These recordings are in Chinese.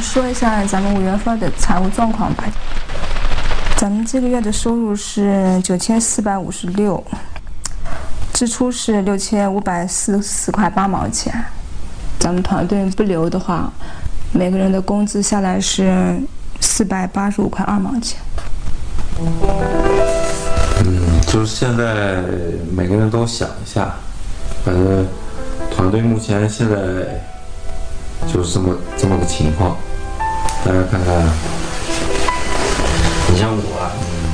说一下咱们5月份的财务状况吧。咱们这个月的收入是9456，支出是6544块8毛钱。咱们团队不留的话，每个人的工资下来是485块2毛钱。 就是现在每个人都想一下，反正团队目前现在就是这么个情况，大家看看。 你像我，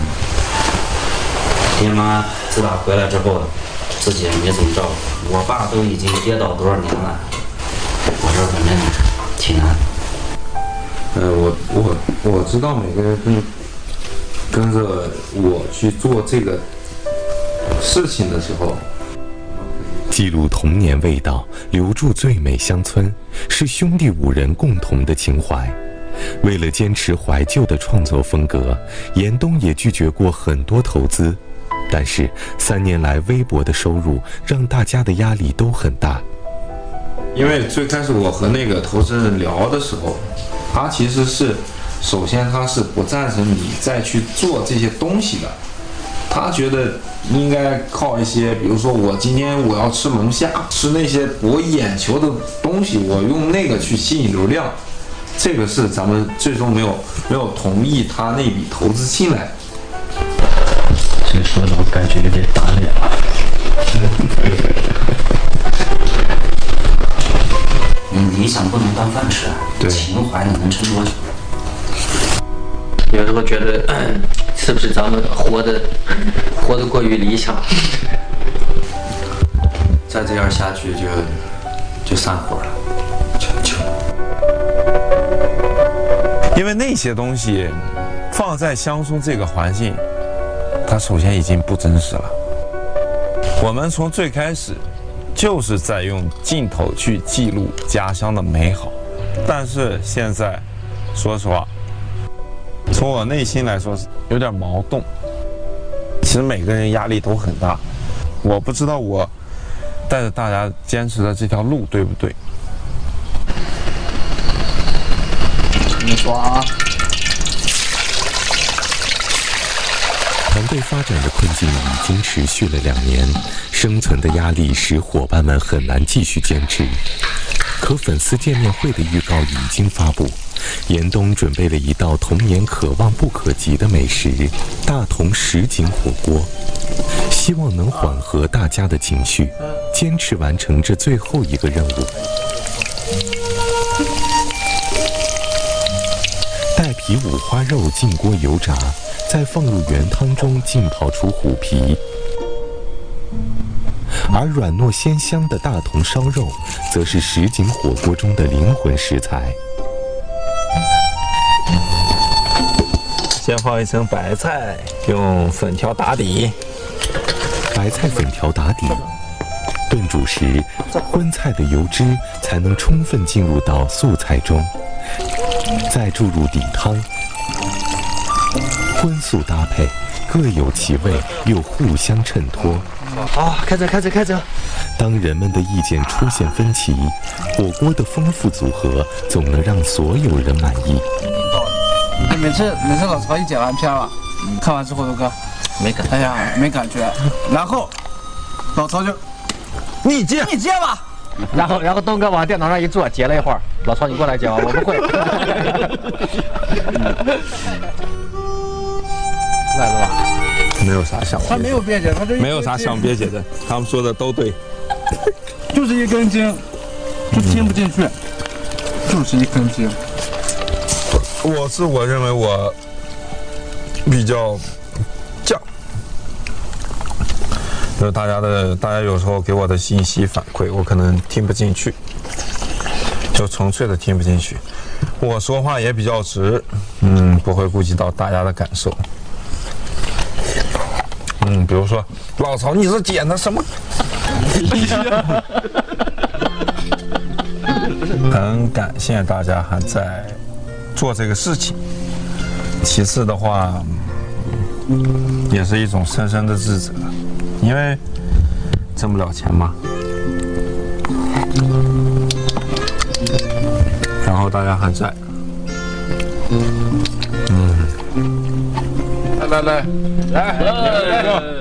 爹妈自打回来之后，自己也没怎么照顾，我爸都已经跌倒多少年了，我这反正挺难。 我知道每个人跟着我去做这个事情的时候， 记录童年味道，留住最美乡村，是兄弟5人共同的情怀。为了坚持怀旧的创作风格，严冬也拒绝过很多投资，但是3年来微薄的收入让大家的压力都很大。 因为最开始我和那个投资人聊的时候，他其实是首先他是不赞成你再去做这些东西的，他觉得应该靠一些，比如说我今天我要吃龙虾，吃那些博眼球的东西，我用那个去吸引流量。这个是咱们最终没有同意他那笔投资进来。 这说的我感觉有点打脸了。理想不能当饭吃，情怀你能撑多久？ 有时候觉得，是不是咱们活得过于理想？ 再这样下去就散伙了，就。 因为那些东西放在乡村这个环境，它首先已经不真实了。我们从最开始就是在用镜头去记录家乡的美好，但是现在说实话，从我内心来说有点矛盾。其实每个人压力都很大，我不知道我带着大家坚持的这条路对不对。 你说啊， 团队发展的困境已经持续了2年，生存的压力使伙伴们很难继续坚持。可粉丝见面会的预告已经发布，严冬准备了一道童年可望不可及的美食——大同什锦火锅，希望能缓和大家的情绪，坚持完成这最后一个任务。带皮五花肉进锅油炸，再放入原汤中浸泡出虎皮，而软糯鲜香的大同烧肉则是什锦火锅中的灵魂食材。 先放一层白菜，用粉条打底。 白菜粉条打底，炖煮时荤菜的油脂才能充分进入到素菜中，再注入底汤，荤素搭配，各有其味，又互相衬托。 开着。 当人们的意见出现分歧，火锅的丰富组合总能让所有人满意。 每次老曹一剪完片了，看完之后，哥没感觉， 哎呀没感觉，然后老曹就你接吧。 然后东哥往电脑上一坐，截了一会儿，老曹你过来截吧，我不会。来了吧？ 没有啥想， 他没有辩解，他就没有啥想辩解的，他们说的都对， 就是一根筋，就听不进去，就是一根筋。 我认为我比较犟，就是大家有时候给我的信息反馈，我可能听不进去，就纯粹的听不进去。我说话也比较直，不会顾及到大家的感受。比如说老曹，你是剪的什么？很感谢大家还在做这个事情。其次的话，也是一种深深的自责，因为挣不了钱嘛。然后大家还在， 来，